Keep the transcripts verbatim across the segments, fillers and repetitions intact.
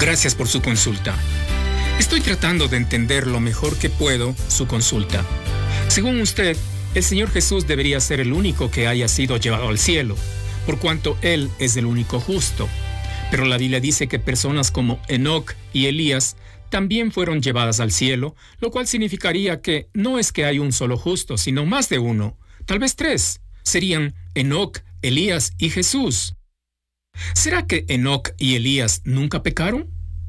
Gracias por su consulta. Estoy tratando de entender lo mejor que puedo su consulta. Según usted, el Señor Jesús debería ser el único que haya sido llevado al cielo, por cuanto Él es el único justo. Pero la Biblia dice que personas como Enoc y Elías también fueron llevadas al cielo, lo cual significaría que no es que hay un solo justo, sino más de uno, tal vez tres. Serían Enoc, Elías y Jesús. ¿Será que Enoc y Elías nunca pecaron?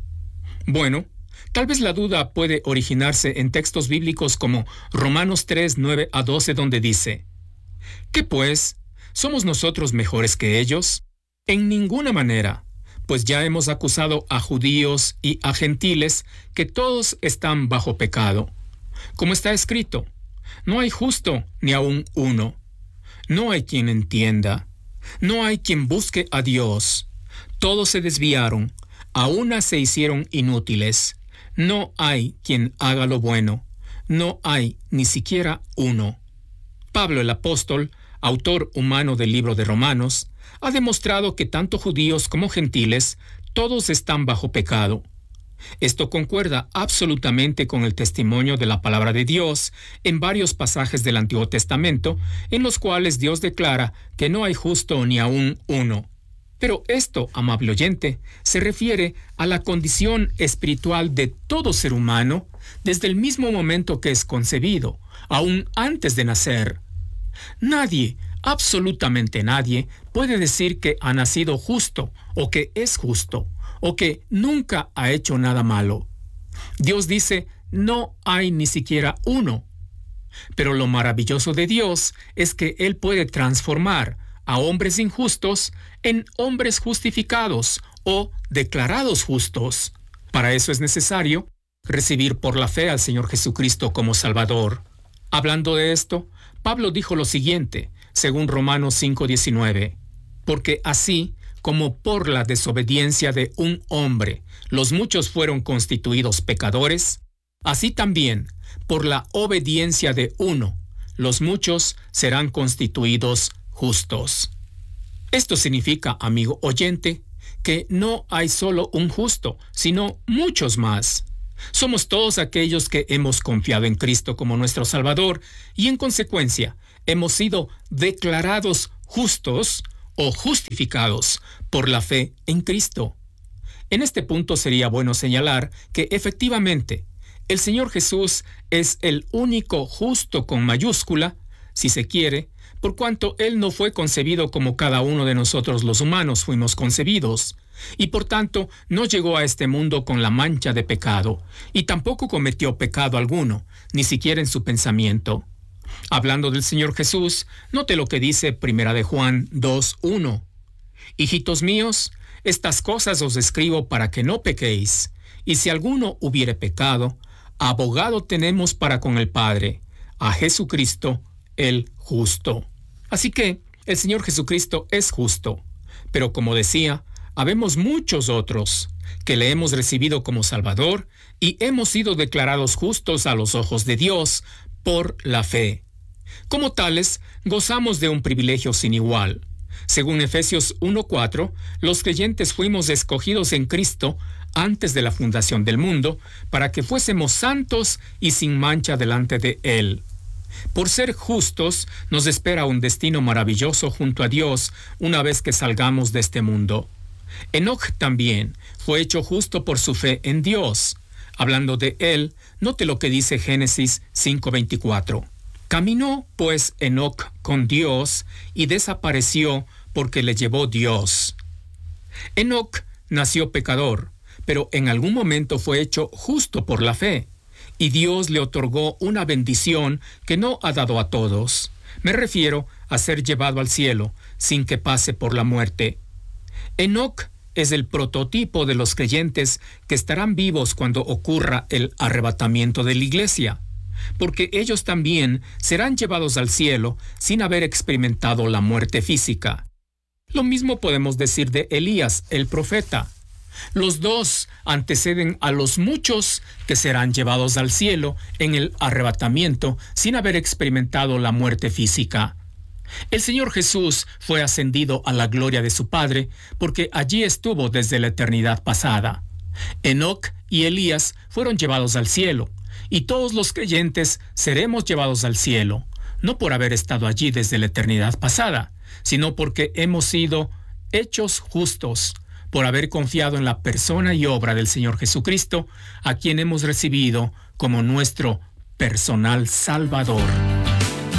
Bueno, tal vez la duda puede originarse en textos bíblicos como Romanos tres, nueve a doce, donde dice: ¿Qué pues? ¿Somos nosotros mejores que ellos? En ninguna manera, pues ya hemos acusado a judíos y a gentiles que todos están bajo pecado. Como está escrito, no hay justo ni aun uno. No hay quien entienda. No hay quien busque a Dios. Todos se desviaron, a una se hicieron inútiles. No hay quien haga lo bueno. No hay ni siquiera uno. Pablo el apóstol, autor humano del libro de Romanos, ha demostrado que tanto judíos como gentiles, todos están bajo pecado. Esto concuerda absolutamente con el testimonio de la palabra de Dios en varios pasajes del Antiguo Testamento, en los cuales Dios declara que no hay justo ni aun uno. Pero esto, amable oyente, se refiere a la condición espiritual de todo ser humano desde el mismo momento que es concebido, aún antes de nacer. Nadie, absolutamente nadie, puede decir que ha nacido justo o que es justo, o que nunca ha hecho nada malo. Dios dice, no hay ni siquiera uno. Pero lo maravilloso de Dios es que Él puede transformar a hombres injustos en hombres justificados o declarados justos. Para eso es necesario recibir por la fe al Señor Jesucristo como Salvador. Hablando de esto, Pablo dijo lo siguiente, según Romanos cinco diecinueve, porque así como por la desobediencia de un hombre los muchos fueron constituidos pecadores, así también por la obediencia de uno los muchos serán constituidos justos. Esto significa, amigo oyente, que no hay solo un justo, sino muchos más. Somos todos aquellos que hemos confiado en Cristo como nuestro Salvador y en consecuencia hemos sido declarados justos o justificados por la fe en Cristo. En este punto sería bueno señalar que efectivamente el Señor Jesús es el único justo con mayúscula, si se quiere, por cuanto Él no fue concebido como cada uno de nosotros los humanos fuimos concebidos, y por tanto no llegó a este mundo con la mancha de pecado, y tampoco cometió pecado alguno, ni siquiera en su pensamiento. Hablando del Señor Jesús, note lo que dice Primera de Juan dos uno. Hijitos míos, estas cosas os escribo para que no pequéis, y si alguno hubiere pecado, abogado tenemos para con el Padre, a Jesucristo el justo. Así que el Señor Jesucristo es justo, pero como decía, habemos muchos otros que le hemos recibido como Salvador y hemos sido declarados justos a los ojos de Dios por la fe. Como tales, gozamos de un privilegio sin igual. Según Efesios uno cuatro, los creyentes fuimos escogidos en Cristo antes de la fundación del mundo para que fuésemos santos y sin mancha delante de Él. Por ser justos, nos espera un destino maravilloso junto a Dios una vez que salgamos de este mundo. Enoc también fue hecho justo por su fe en Dios. Hablando de él, note lo que dice Génesis cinco veinticuatro. Caminó, pues, Enoc con Dios y desapareció porque le llevó Dios. Enoc nació pecador, pero en algún momento fue hecho justo por la fe, y Dios le otorgó una bendición que no ha dado a todos. Me refiero a ser llevado al cielo sin que pase por la muerte. Enoc es el prototipo de los creyentes que estarán vivos cuando ocurra el arrebatamiento de la iglesia, porque ellos también serán llevados al cielo sin haber experimentado la muerte física. Lo mismo podemos decir de Elías, el profeta. Los dos anteceden a los muchos que serán llevados al cielo en el arrebatamiento sin haber experimentado la muerte física. El Señor Jesús fue ascendido a la gloria de su Padre porque allí estuvo desde la eternidad pasada. Enoc y Elías fueron llevados al cielo, y todos los creyentes seremos llevados al cielo, no por haber estado allí desde la eternidad pasada, sino porque hemos sido hechos justos, por haber confiado en la persona y obra del Señor Jesucristo, a quien hemos recibido como nuestro personal Salvador.